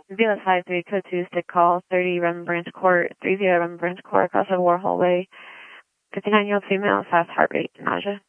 BLS 53, code 2, stick call, 30 Rembrandts Court, 30 Rembrandts Court, across the Warhol Way, 59-year-old female, fast heart rate, nausea.